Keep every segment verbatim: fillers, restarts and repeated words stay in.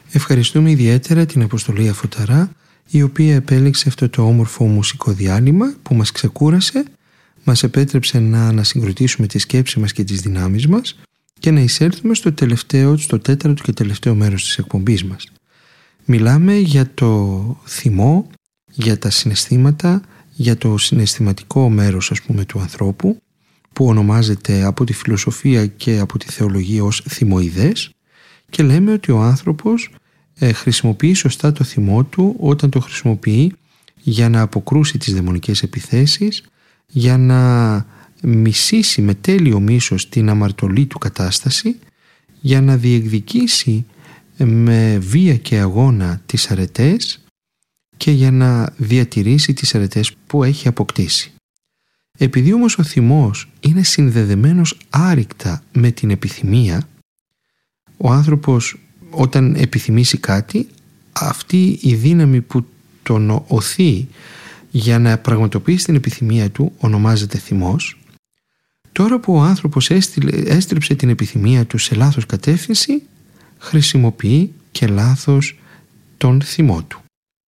Ευχαριστούμε ιδιαίτερα την Αποστολή Αφωταρά, η οποία επέλεξε αυτό το όμορφο μουσικό διάλειμμα που μας ξεκούρασε, μας επέτρεψε να ανασυγκροτήσουμε τη σκέψη μας και τις δυνάμεις μας και να εισέλθουμε στο τελευταίο, στο τέταρτο και τελευταίο μέρος της εκπομπής μας. Μιλάμε για το θυμό, για τα συναισθήματα, για το συναισθηματικό μέρος, ας πούμε, του ανθρώπου, που ονομάζεται από τη φιλοσοφία και από τη θεολογία ως θυμοειδές, και λέμε ότι ο άνθρωπος ε, χρησιμοποιεί σωστά το θυμό του όταν το χρησιμοποιεί για να αποκρούσει τις δαιμονικές επιθέσεις, για να μισήσει με τέλειο μίσος την αμαρτωλή του κατάσταση, για να διεκδικήσει με βία και αγώνα τις αρετές και για να διατηρήσει τις αρετές που έχει αποκτήσει. Επειδή όμως ο θυμός είναι συνδεδεμένος άρρηκτα με την επιθυμία, ο άνθρωπος όταν επιθυμήσει κάτι, αυτή η δύναμη που τον οθεί για να πραγματοποιήσει την επιθυμία του ονομάζεται θυμός. Τώρα που ο άνθρωπος έστρεψε την επιθυμία του σε λάθος κατεύθυνση, χρησιμοποιεί και λάθος τον θυμό του.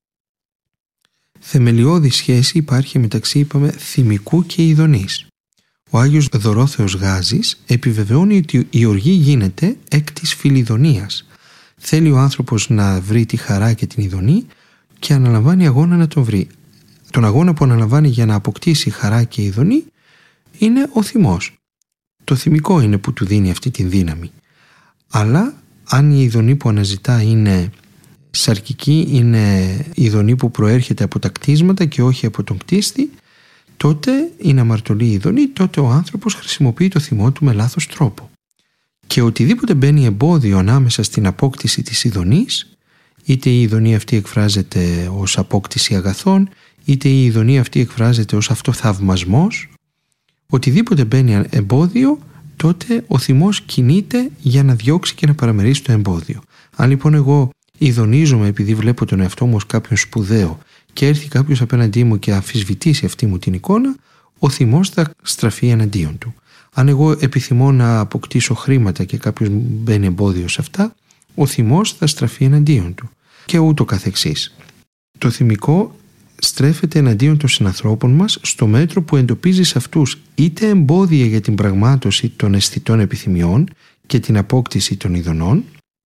Θεμελιώδη σχέση υπάρχει μεταξύ, είπαμε, θυμικού και ειδονής. Ο Άγιος Δωρόθεος Γάζης επιβεβαιώνει ότι η οργή γίνεται εκ της φιλιδονίας. Θέλει ο άνθρωπος να βρει τη χαρά και την ειδονή και αναλαμβάνει αγώνα να τον βρει. Τον αγώνα που αναλαμβάνει για να αποκτήσει χαρά και ειδονή είναι ο θυμός. Το θυμικό είναι που του δίνει αυτή τη δύναμη. Αλλά αν η ειδονή που αναζητά είναι σαρκική, είναι ειδονή που προέρχεται από τα κτίσματα και όχι από τον κτίστη, τότε είναι αμαρτωλή η ειδονή, τότε ο άνθρωπος χρησιμοποιεί το θυμό του με λάθος τρόπο. Και οτιδήποτε μπαίνει εμπόδιο ανάμεσα στην απόκτηση της ειδονής, είτε η ειδονή αυτή εκφράζεται ως απόκτηση αγαθών, είτε η ειδονή αυτή εκφράζεται ως αυτοθαυμασμός, οτιδήποτε μπαίνει εμπόδιο, τότε ο θυμός κινείται για να διώξει και να παραμερίσει το εμπόδιο. Αν λοιπόν εγώ ειδονίζομαι επειδή βλέπω τον εαυτό μου ως κάποιον σπουδαίο και έρθει κάποιος απέναντί μου και αμφισβητήσει αυτή μου την εικόνα, ο θυμός θα στραφεί εναντίον του. Αν εγώ επιθυμώ να αποκτήσω χρήματα και κάποιος μπαίνει εμπόδιο σε αυτά, ο θυμός θα στραφεί εναντίον του και ούτω καθεξής. Το θυμικό στρέφεται εναντίον των συνανθρώπων μας στο μέτρο που εντοπίζει σε αυτούς είτε εμπόδια για την πραγμάτωση των αισθητών επιθυμιών και την απόκτηση των ειδονών,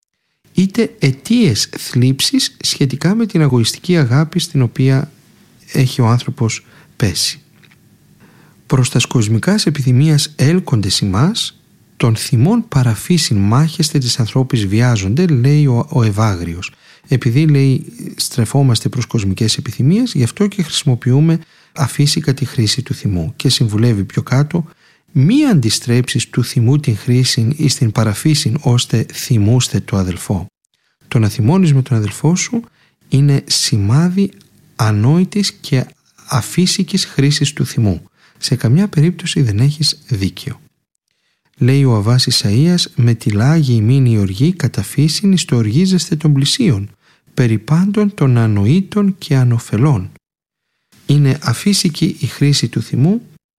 είτε αιτίες θλίψης σχετικά με την αγωιστική αγάπη στην οποία έχει ο άνθρωπος πέσει. Προς τας κοσμικάς επιθυμίας έλκοντες ημάς, των θυμών παραφύσιν μάχεστε της ανθρώπης βιάζονται, λέει ο, ο Ευάγριος. Επειδή, λέει, στρεφόμαστε προς κοσμικές επιθυμίες, γι' αυτό και χρησιμοποιούμε αφύσικα τη χρήση του θυμού. Και συμβουλεύει πιο κάτω, μη αντιστρέψεις του θυμού την χρήση εις την παραφύσιν ώστε θυμούστε το αδελφό. Το να θυμώνεις με τον αδελφό σου είναι σημάδι ανόητης και αφύσικης χρήσης του θυμού. Σε καμιά περίπτωση δεν έχεις δίκαιο. Λέει ο Αββάς Ισαΐας, με τη λάγη ημίν η οργή καταφύσιν εις το οργίζεστε των πλησίων, περί πάντων των ανοήτων και ανοφελών. Είναι αφύσικη η χρήση του θυμού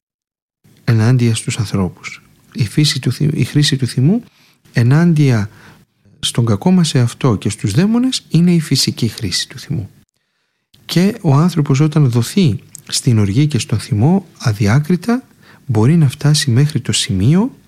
ενάντια στους ανθρώπους. Η, φύση του, η χρήση του θυμού ενάντια στον κακό μας εαυτό και στους δαίμονες είναι η φυσική χρήση του θυμού. Και ο άνθρωπος όταν δοθεί στην οργή και στον θυμό αδιάκριτα μπορεί να φτάσει μέχρι το σημείο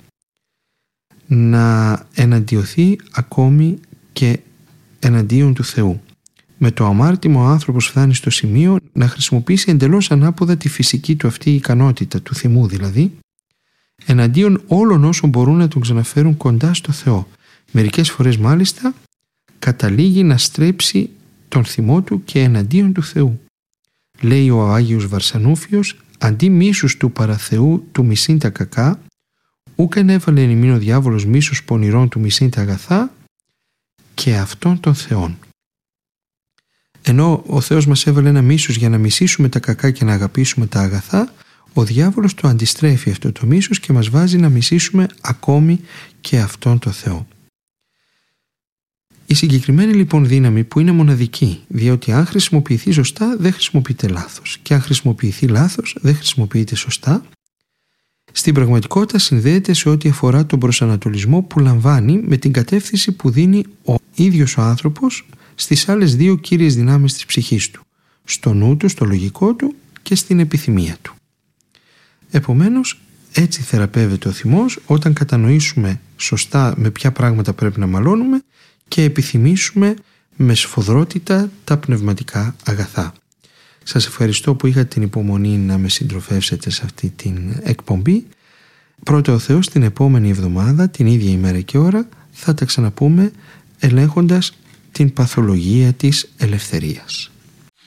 να εναντιωθεί ακόμη και εναντίον του Θεού. Με το αμάρτημα ο άνθρωπος φτάνει στο σημείο να χρησιμοποιήσει εντελώς ανάποδα τη φυσική του αυτή ικανότητα, του θυμού δηλαδή, εναντίον όλων όσων μπορούν να τον ξαναφέρουν κοντά στο Θεό. Μερικές φορές μάλιστα καταλήγει να στρέψει τον θυμό του και εναντίον του Θεού. Λέει ο Άγιος Βαρσανούφιος, αντί μίσους του παραθεού του μισήν τα κακά, ούκεν έβαλε ημίν ο διάβολος μίσους πονηρών του μισήν τα αγαθά και αυτών των θεών. Ενώ ο Θεός μας έβαλε ένα μίσος για να μισήσουμε τα κακά και να αγαπήσουμε τα αγαθά, ο διάβολος το αντιστρέφει αυτό το μίσος και μας βάζει να μισήσουμε ακόμη και αυτόν τον Θεό. Η συγκεκριμένη λοιπόν δύναμη που είναι μοναδική, διότι αν χρησιμοποιηθεί σωστά δεν χρησιμοποιείται λάθος και αν χρησιμοποιηθεί λάθος δεν χρησιμοποιείται σωστά, Στην πραγματικότητα συνδέεται σε ό,τι αφορά τον προσανατολισμό που λαμβάνει με την κατεύθυνση που δίνει ο ίδιος ο άνθρωπος στις άλλες δύο κύριες δυνάμεις της ψυχής του, στο νου του, στο λογικό του και στην επιθυμία του. Επομένως, έτσι θεραπεύεται ο θυμός όταν κατανοήσουμε σωστά με ποια πράγματα πρέπει να μαλώνουμε και επιθυμήσουμε με σφοδρότητα τα πνευματικά αγαθά. Σας ευχαριστώ που είχατε την υπομονή να με συντροφεύσετε σε αυτή την εκπομπή. Πρώτα ο Θεός, την επόμενη εβδομάδα, την ίδια ημέρα και ώρα, θα τα ξαναπούμε ελέγχοντας την παθολογία της ελευθερίας.